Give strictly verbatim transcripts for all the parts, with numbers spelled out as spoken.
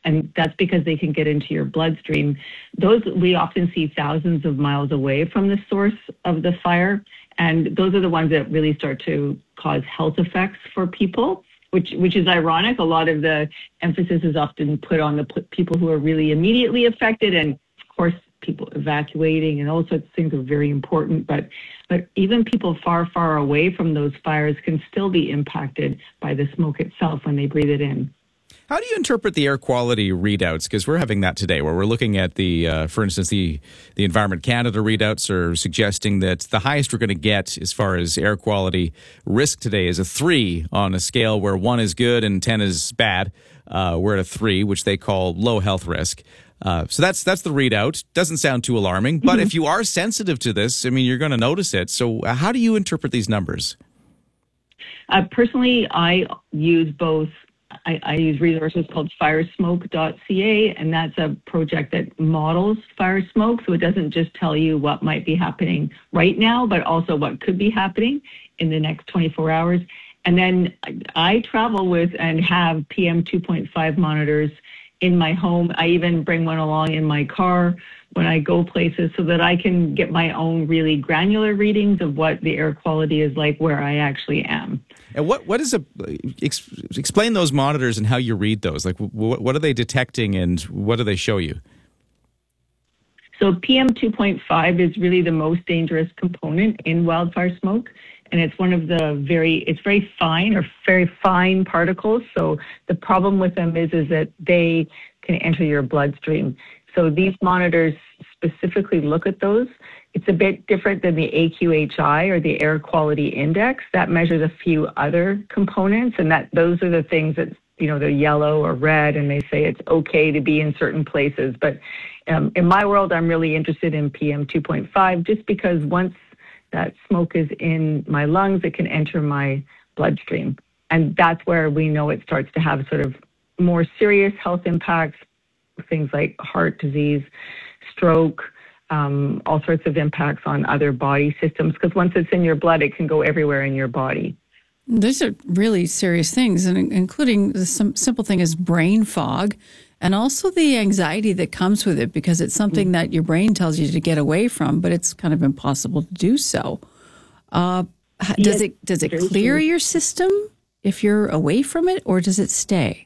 and that's because they can get into your bloodstream. Those, we often see thousands of miles away from the source of the fire, and those are the ones that really start to cause health effects for people, which which is ironic. A lot of the emphasis is often put on the p- people who are really immediately affected, and of course, people evacuating and all sorts of things are very important, but but even people far, far away from those fires can still be impacted by the smoke itself when they breathe it in. How do you interpret the air quality readouts? Because we're having that today, where we're looking at the, uh, for instance, the the Environment Canada readouts are suggesting that the highest we're going to get as far as air quality risk today is a three on a scale where one is good and ten is bad. Uh, we're at a three, which they call low health risk. Uh, so that's that's the readout. Doesn't sound too alarming, but mm-hmm. if you are sensitive to this, I mean, you're going to notice it. So how do you interpret these numbers? Uh, personally, I use both. I, I use resources called firesmoke dot c a, and that's a project that models fire smoke. So it doesn't just tell you what might be happening right now, but also what could be happening in the next twenty-four hours. And then I travel with and have P M two point five monitors in my home. I even bring one along in my car when I go places so that I can get my own really granular readings of what the air quality is like where I actually am. And what what is a ex, explain those monitors and how you read those? Like, what what are they detecting and what do they show you? So P M two point five is really the most dangerous component in wildfire smoke, and it's one of the very it's very fine or very fine particles. So the problem with them is is that they can enter your bloodstream. So these monitors specifically look at those. It's a bit different than the A Q H I or the air quality index that measures a few other components, and that those are the things that, you know, they're yellow or red, and they say it's okay to be in certain places. But um, in my world, I'm really interested in P M two point five just because once that smoke is in my lungs, it can enter my bloodstream. And that's where we know it starts to have sort of more serious health impacts, things like heart disease, stroke, um, all sorts of impacts on other body systems, because once it's in your blood, it can go everywhere in your body. These are really serious things, and including some simple thing as brain fog, and also the anxiety that comes with it, because it's something mm-hmm. that your brain tells you to get away from, but it's kind of impossible to do so. Uh, does yes, it does it clear true. your system if you're away from it, or does it stay?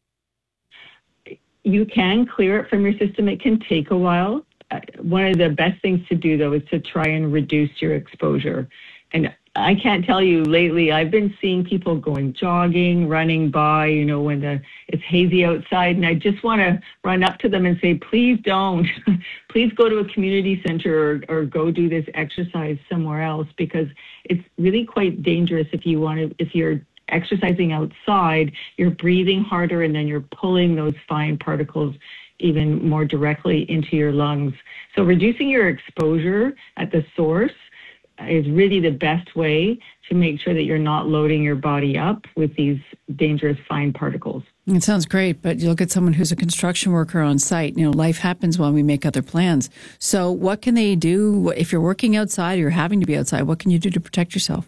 You can clear it from your system. It can take a while. Uh, one of the best things to do, though, is to try and reduce your exposure. And I can't tell you, lately, I've been seeing people going jogging, running by, you know, when the it's hazy outside, and I just want to run up to them and say, please don't. Please go to a community center or, or go do this exercise somewhere else, because it's really quite dangerous if you want to, if you're exercising outside, you're breathing harder, and then you're pulling those fine particles even more directly into your lungs. So reducing your exposure at the source is really the best way to make sure that you're not loading your body up with these dangerous fine particles. It sounds great, but you look at someone who's a construction worker on site, you know, life happens while we make other plans. So what can they do if you're working outside or you're having to be outside? What can you do to protect yourself?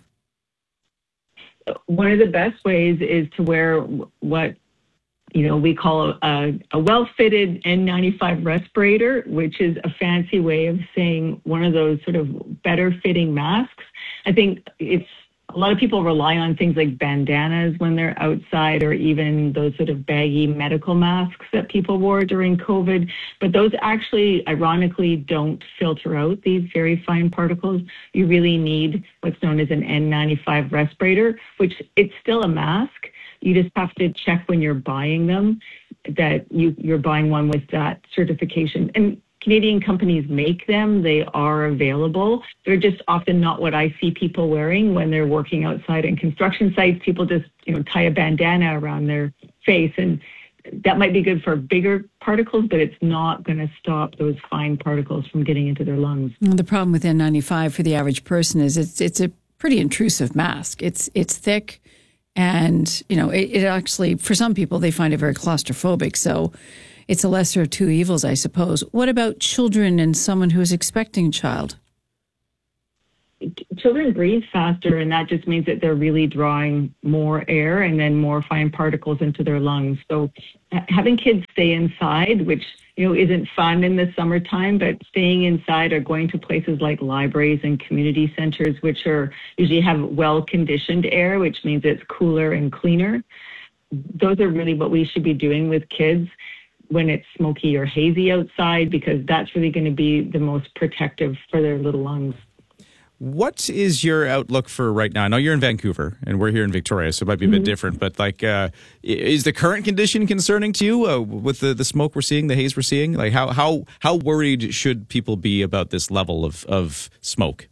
One of the best ways is to wear what, you know, we call a, a well-fitted N ninety-five respirator, which is a fancy way of saying one of those sort of better-fitting masks. I think it's a lot of people rely on things like bandanas when they're outside, or even those sort of baggy medical masks that people wore during COVID. But those actually, ironically, don't filter out these very fine particles. You really need what's known as an N ninety-five respirator, which it's still a mask. You just have to check when you're buying them that you, you're buying one with that certification. And Canadian companies make them. They are available. They're just often not what I see people wearing when they're working outside in construction sites. People just, you know, tie a bandana around their face, and that might be good for bigger particles, but it's not going to stop those fine particles from getting into their lungs. Well, the problem with N ninety-five for the average person is it's it's a pretty intrusive mask. It's it's thick, and you know, it, it actually, for some people, they find it very claustrophobic. So it's a lesser of two evils, I suppose. What about children and someone who is expecting a child? children breathe faster, and that just means that they're really drawing more air and then more fine particles into their lungs. So uh, having kids stay inside, which, you know, isn't fun in the summertime, but staying inside or going to places like libraries and community centers, which are usually have well-conditioned air, which means it's cooler and cleaner. Those are really what we should be doing with kids when it's smoky or hazy outside, because that's really going to be the most protective for their little lungs. What is your outlook for right now? I know you're in Vancouver and we're here in Victoria, so it might be a bit mm-hmm. different, but like, uh, is the current condition concerning to you uh, with the, the smoke we're seeing, the haze we're seeing? Like how, how, how worried should people be about this level of, of smoke?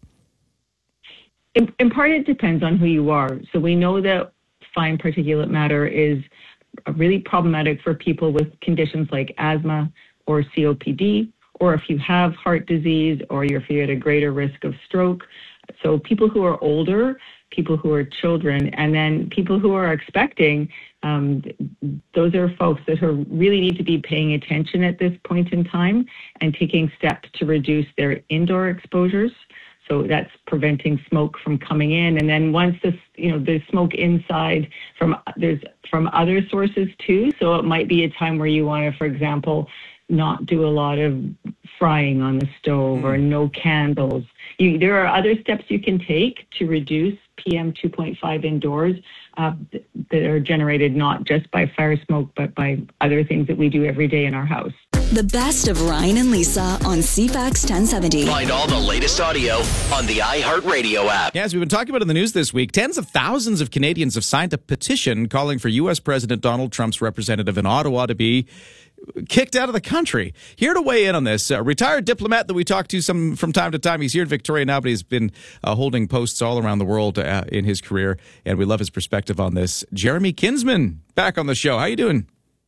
In, in part, it depends on who you are. So we know that fine particulate matter is really problematic for people with conditions like asthma or C O P D, or if you have heart disease, or if you're at a greater risk of stroke. So people who are older, people who are children, and then people who are expecting, um, those are folks that are, really need to be paying attention at this point in time and taking steps to reduce their indoor exposures. So that's preventing smoke from coming in. And then once this, you know, there's smoke inside from, there's from other sources too. So it might be a time where you want to, for example, not do a lot of frying on the stove mm. or no candles. You, there are other steps you can take to reduce P M two point five indoors uh, th- that are generated not just by fire smoke, but by other things that we do every day in our house. The best of Ryan and Lisa on C FAX ten seventy. Find all the latest audio on the iHeartRadio app. Yeah, as we've been talking about in the news this week, tens of thousands of Canadians have signed a petition calling for U S President Donald Trump's representative in Ottawa to be kicked out of the country. Here to weigh in on this, a retired diplomat that we talk to some from time to time. He's here in Victoria now, but he's been uh, holding posts all around the world uh, in his career, and we love his perspective on this. Jeremy Kinsman, back on the show. How you doing?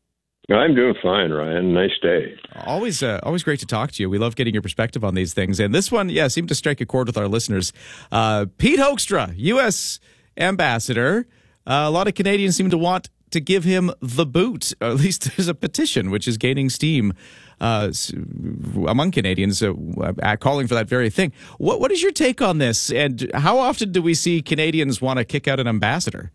I'm doing fine, Ryan. Nice day. Always uh, always great to talk to you. We love getting your perspective on these things. And this one, yeah, seemed to strike a chord with our listeners. Uh, Pete Hoekstra, U S ambassador. Uh, a lot of Canadians seem to want to give him the boot. Or at least there's a petition which is gaining steam uh, among Canadians uh, calling for that very thing. What What is your take on this? And how often do we see Canadians want to kick out an ambassador?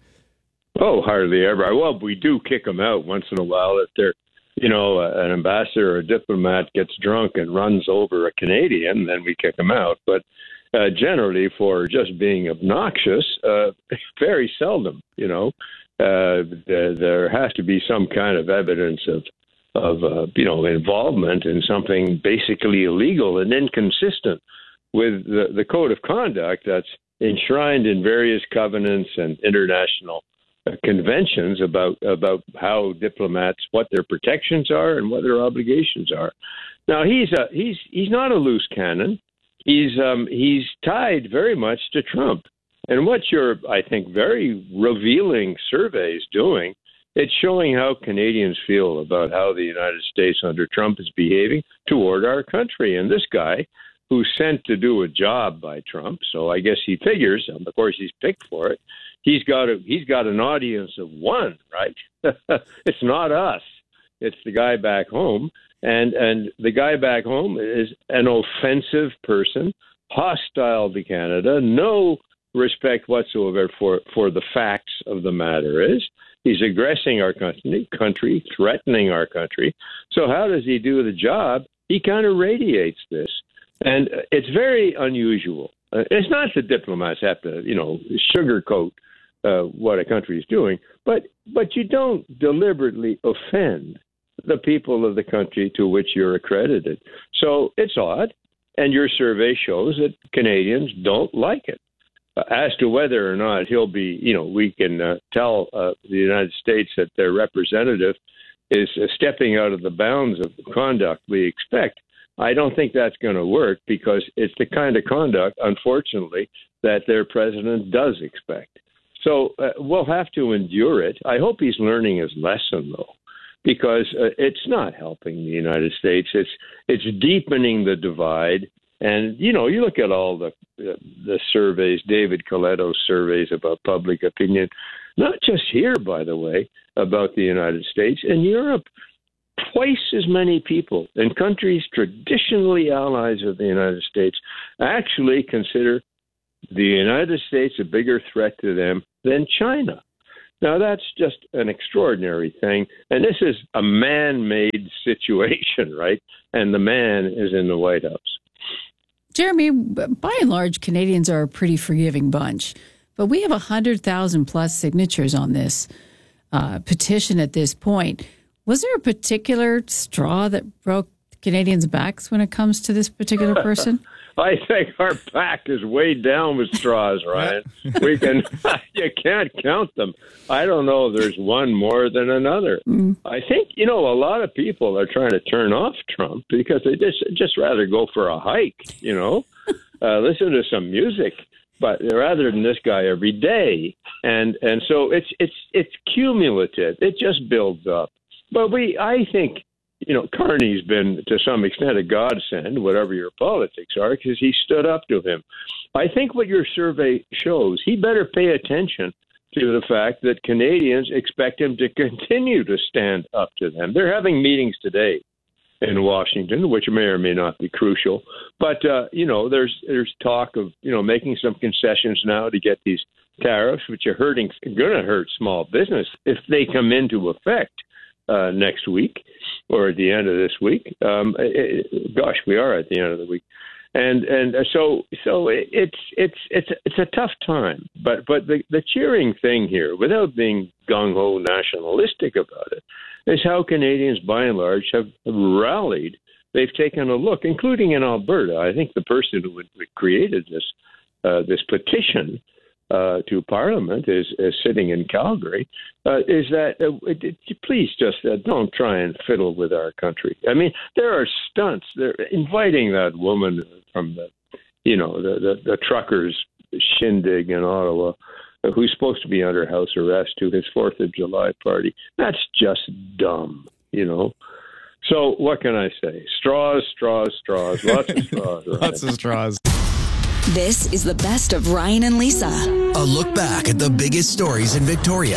Oh, hardly ever. Well, we do kick them out once in a while if they're, you know, an ambassador or a diplomat gets drunk and runs over a Canadian, then we kick them out. But uh, generally, for just being obnoxious, uh, very seldom, you know. Uh, there, there has to be some kind of evidence of, of uh, you know, involvement in something basically illegal and inconsistent with the, the code of conduct that's enshrined in various covenants and international uh, conventions about about how diplomats, what their protections are and what their obligations are. Now, he's a, he's he's not a loose cannon. He's um, he's tied very much to Trump. And what your, I think, very revealing survey is doing, it's showing how Canadians feel about how the United States under Trump is behaving toward our country. And this guy, who's sent to do a job by Trump, so I guess he figures, and of course he's picked for it, he's got a, he's got an audience of one, right? It's not us. It's the guy back home. And, and the guy back home is an offensive person, hostile to Canada, no respect whatsoever for, for the facts of the matter is. He's aggressing our country, country, threatening our country. So how does he do the job? He kind of radiates this. And it's very unusual. Uh, it's not that diplomats have to, you know, sugarcoat uh, what a country is doing, but but you don't deliberately offend the people of the country to which you're accredited. So it's odd. And your survey shows that Canadians don't like it. Uh, as to whether or not he'll be, you know, we can uh, tell uh, the United States that their representative is uh, stepping out of the bounds of the conduct we expect. I don't think that's going to work because it's the kind of conduct, unfortunately, that their president does expect. So uh, we'll have to endure it. I hope he's learning his lesson, though, because uh, it's not helping the United States. It's it's deepening the divide. And, you know, you look at all the uh, the surveys, David Coletto's surveys about public opinion, not just here, by the way, about the United States. In Europe, twice as many people in countries traditionally allies of the United States actually consider the United States a bigger threat to them than China. Now, that's just an extraordinary thing. And this is a man-made situation, right? And the man is in the White House. Jeremy, by and large, Canadians are a pretty forgiving bunch. But we have one hundred thousand plus signatures on this uh, petition at this point. Was there a particular straw that broke Canadians' backs when it comes to this particular person? I think our pack is weighed down with straws, Ryan. We can, you can't count them. I don't know if there's one more than another. Mm. I think, you know, a lot of people are trying to turn off Trump because they just just rather go for a hike, you know, uh, listen to some music, but rather than this guy every day. And and so it's it's it's cumulative. It just builds up. But we, I think, you know, Carney's been, to some extent, a godsend, whatever your politics are, because he stood up to him. I think what your survey shows, he better pay attention to the fact that Canadians expect him to continue to stand up to them. They're having meetings today in Washington, which may or may not be crucial. But, uh, you know, there's there's talk of, you know, making some concessions now to get these tariffs, which are hurting, going to hurt small business if they come into effect uh, next week. Or at the end of this week. Um, it, gosh, we are at the end of the week, and and so so it's it's it's it's a tough time. But but the, the cheering thing here, without being gung ho nationalistic about it, is how Canadians by and large have rallied. They've taken a look, including in Alberta. I think the person who created this uh, this petition Uh, to Parliament is, is sitting in Calgary, uh, is that uh, it, it, please just uh, don't try and fiddle with our country. I mean, there are stunts. They're inviting that woman from the, you know, the, the, the truckers shindig in Ottawa, uh, who's supposed to be under house arrest, to his Fourth of July party. That's just dumb, you know. So what can I say? Straws, straws, straws, lots of straws. Right? Lots of straws. This is the best of Ryan and Lisa. A look back at the biggest stories in Victoria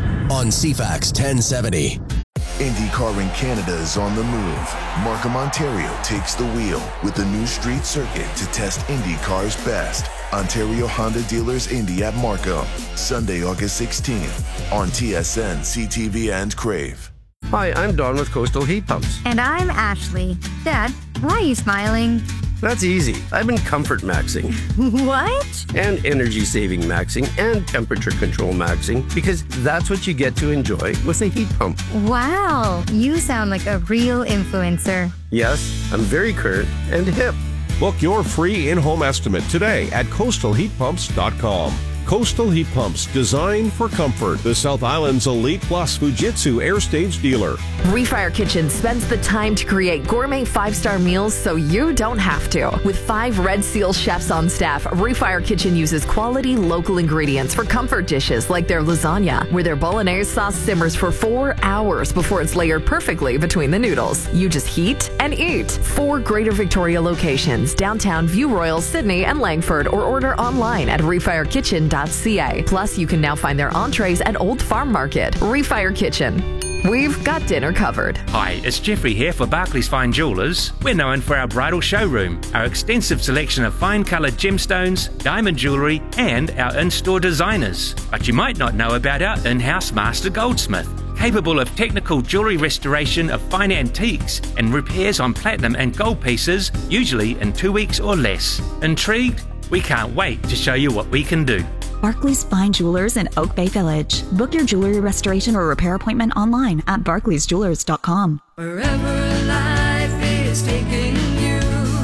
on C FAX ten seventy. IndyCar in Canada is on the move. Markham, Ontario takes the wheel with the new street circuit to test IndyCar's best. Ontario Honda Dealers Indy at Markham, Sunday, August sixteenth on T S N, C T V, and Crave. Hi, I'm Don with Coastal Heat Pumps. And I'm Ashley. Dad, why are you smiling? That's easy. I've been comfort maxing. What? And energy saving maxing and temperature control maxing because that's what you get to enjoy with a heat pump. Wow, you sound like a real influencer. Yes, I'm very current and hip. Book your free in-home estimate today at coastal heat pumps dot com. Coastal Heat Pumps, designed for comfort. The South Island's Elite Plus Fujitsu Air Stage dealer. Refire Kitchen spends the time to create gourmet five-star meals so you don't have to. With five Red Seal chefs on staff, Refire Kitchen uses quality local ingredients for comfort dishes like their lasagna, where their bolognese sauce simmers for four hours before it's layered perfectly between the noodles. You just heat and eat. Four Greater Victoria locations, downtown, View Royal, Sydney, and Langford, or order online at refire kitchen dot c a. Plus, you can now find their entrees at Old Farm Market. Refire Kitchen. We've got dinner covered. Hi, it's Jeffrey here for Barclays Fine Jewellers. We're known for our bridal showroom, our extensive selection of fine coloured gemstones, diamond jewellery, and our in-store designers. But you might not know about our in-house master goldsmith, capable of technical jewellery restoration of fine antiques and repairs on platinum and gold pieces, usually in two weeks or less. Intrigued? We can't wait to show you what we can do. Barclays Fine Jewelers in Oak Bay Village. Book your jewelry restoration or repair appointment online at barclays jewelers dot com. Wherever life is taking you,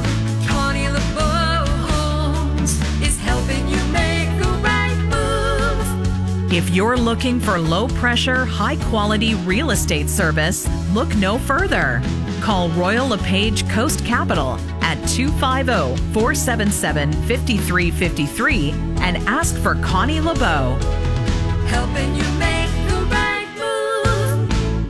Connie LeBeau Homes is helping you make the right move. If you're looking for low-pressure, high-quality real estate service, look no further. Call Royal LePage Coast Capital at two five zero, four seven seven, five three five three and ask for Connie LeBeau. Helping you make the right move.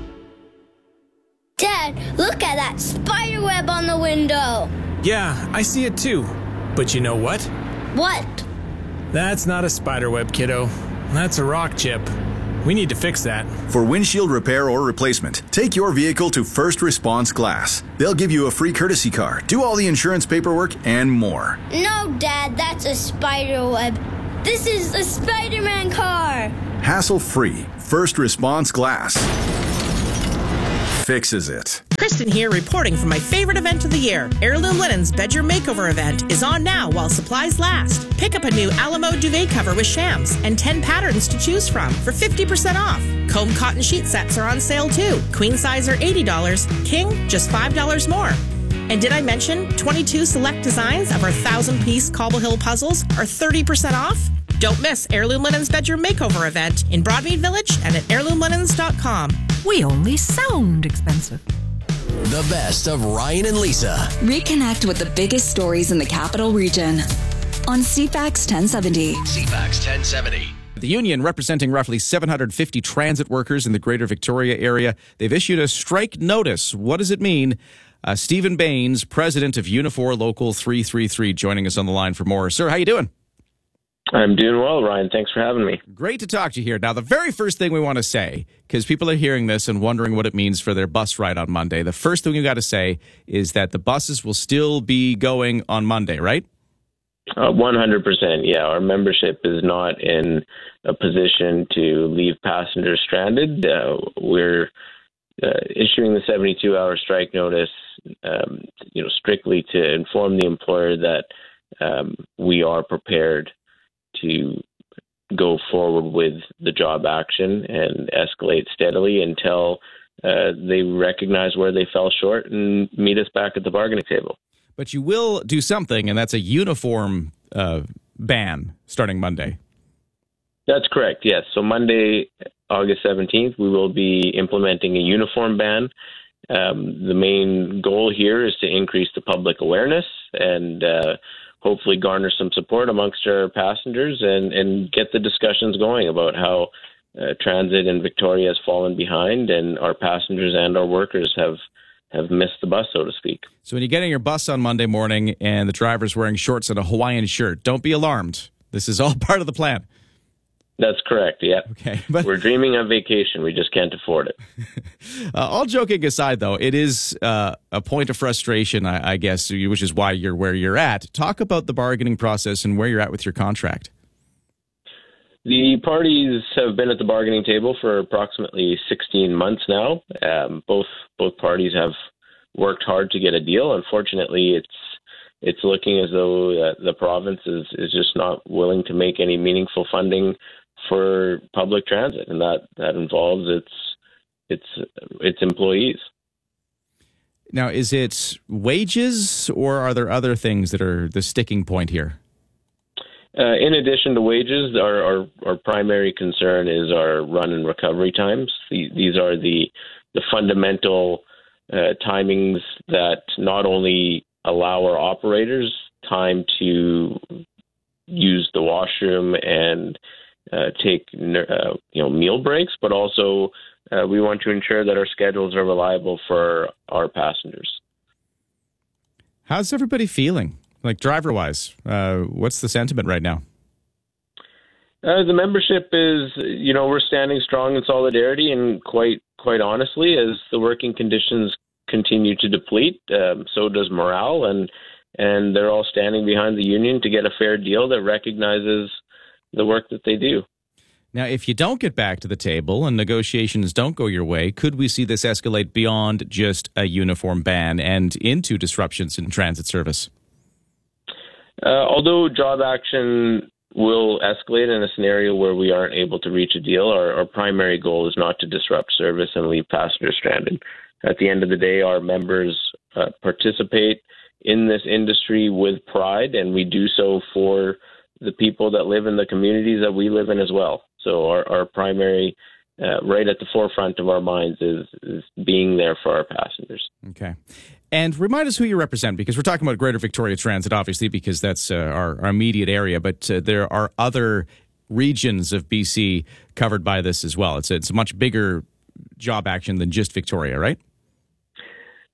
Dad, look at that spider web on the window. Yeah, I see it too. But you know what? What? That's not a spider web, kiddo. That's a rock chip. We need to fix that. For windshield repair or replacement, take your vehicle to First Response Glass. They'll give you a free courtesy car, do all the insurance paperwork, and more. No, Dad, that's a spider web. This is a Spider-Man car. Hassle-free. First Response Glass fixes it. Kristen here, reporting from my favorite event of the year. Heirloom Linen's Bedroom Makeover event is on now while supplies last. Pick up a new Alamo duvet cover with shams and ten patterns to choose from for fifty percent off. Comb cotton sheet sets are on sale too. Queen size are eighty dollars, king just five dollars more. And did I mention twenty-two select designs of our thousand-piece Cobble Hill puzzles are thirty percent off? Don't miss Heirloom Linen's Bedroom Makeover event in Broadmead Village and at heirloom linens dot com. We only sound expensive. The best of Ryan and Lisa. Reconnect with the biggest stories in the capital region on C FAX ten seventy. C FAX ten seventy. The union, representing roughly seven hundred fifty transit workers in the Greater Victoria area, they've issued a strike notice. What does it mean? Uh, Stephen Baines, president of Unifor Local three thirty-three, joining us on the line for more. Sir, how you doing? I'm doing well, Ryan. Thanks for having me. Great to talk to you here. Now, the very first thing we want to say, because people are hearing this and wondering what it means for their bus ride on Monday, the first thing we got to say is that the buses will still be going on Monday, right? Uh, one hundred percent, yeah. Our membership is not in a position to leave passengers stranded. Uh, we're uh, issuing the seventy-two hour strike notice, um, you know, strictly to inform the employer that um, we are prepared to go forward with the job action and escalate steadily until uh, they recognize where they fell short and meet us back at the bargaining table. But you will do something, and that's a uniform uh, ban starting Monday. That's correct, yes. So Monday, August seventeenth, we will be implementing a uniform ban. Um, the main goal here is to increase the public awareness and uh, hopefully garner some support amongst our passengers and, and get the discussions going about how uh, transit in Victoria has fallen behind and our passengers and our workers have have missed the bus, so to speak. So when you get in your bus on Monday morning and the driver's wearing shorts and a Hawaiian shirt, don't be alarmed. This is all part of the plan. That's correct, yeah. Okay, but we're dreaming of vacation. We just can't afford it. uh, all joking aside, though, it is uh, a point of frustration, I, I guess, which is why you're where you're at. Talk about the bargaining process and where you're at with your contract. The parties have been at the bargaining table for approximately sixteen months now. Um, both both parties have worked hard to get a deal. Unfortunately, it's it's looking as though uh, the province is, is just not willing to make any meaningful funding for public transit, and that, that involves its its its employees. Now, is it wages, or are there other things that are the sticking point here? Uh, in addition to wages, our, our, our primary concern is our run and recovery times. The, these are the the fundamental uh, timings that not only allow our operators time to use the washroom and uh, take uh, you know meal breaks, but also uh, we want to ensure that our schedules are reliable for our passengers. How's everybody feeling? Like driver-wise, uh, what's the sentiment right now? Uh, the membership is, you know, we're standing strong in solidarity, and quite quite honestly, as the working conditions continue to deplete, um, so does morale, and and they're all standing behind the union to get a fair deal that recognizes the work that they do. Now, if you don't get back to the table and negotiations don't go your way, could we see this escalate beyond just a uniform ban and into disruptions in transit service? Uh, although job action will escalate in a scenario where we aren't able to reach a deal, our, our primary goal is not to disrupt service and leave passengers stranded. At the end of the day, our members uh, participate in this industry with pride, and we do so for the people that live in the communities that we live in as well. So our, our primary, uh, right at the forefront of our minds, is, is being there for our passengers. Okay. And remind us who you represent, because we're talking about Greater Victoria Transit, obviously, because that's uh, our, our immediate area, but uh, there are other regions of B C covered by this as well. It's a, it's a much bigger job action than just Victoria, right?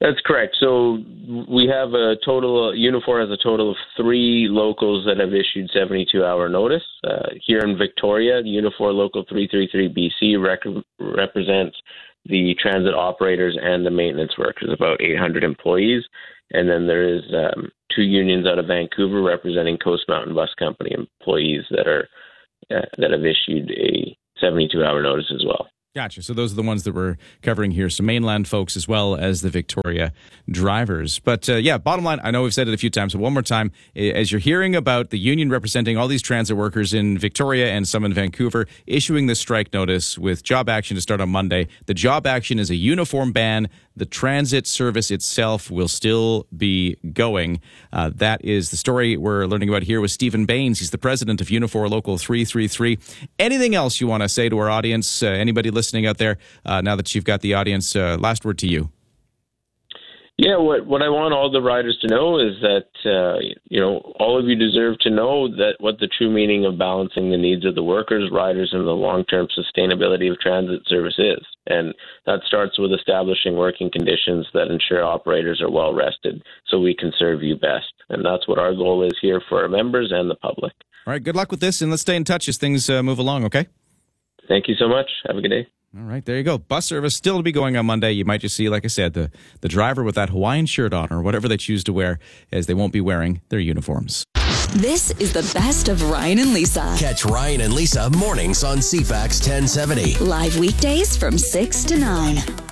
That's correct. So we have a total, Unifor has a total of three locals that have issued seventy-two hour notice. Uh, here in Victoria, Unifor Local three thirty-three B C rec- represents the transit operators and the maintenance workers, about eight hundred employees. And then there is um, two unions out of Vancouver representing Coast Mountain Bus Company employees that are uh, that have issued a seventy-two hour notice as well. Gotcha. So those are the ones that we're covering here. So mainland folks as well as the Victoria drivers. But uh, yeah, bottom line, I know we've said it a few times, but one more time, as you're hearing about the union representing all these transit workers in Victoria and some in Vancouver issuing this strike notice with job action to start on Monday, the job action is a uniform ban. The transit service itself will still be going. Uh, that is the story we're learning about here with Stephen Baines. He's the president of Unifor Local three thirty-three. Anything else you want to say to our audience? Uh, anybody listening out there, uh, now that you've got the audience, uh, last word to you. Yeah, what what I want all the riders to know is that, uh, you know, all of you deserve to know that what the true meaning of balancing the needs of the workers, riders, and the long-term sustainability of transit service is. And that starts with establishing working conditions that ensure operators are well rested so we can serve you best. And that's what our goal is here for our members and the public. All right, good luck with this, and let's stay in touch as things uh, move along, okay? Thank you so much. Have a good day. All right, there you go. Bus service still to be going on Monday. You might just see, like I said, the, the driver with that Hawaiian shirt on or whatever they choose to wear, as they won't be wearing their uniforms. This is the best of Ryan and Lisa. Catch Ryan and Lisa mornings on C FAX ten seventy. Live weekdays from six to nine.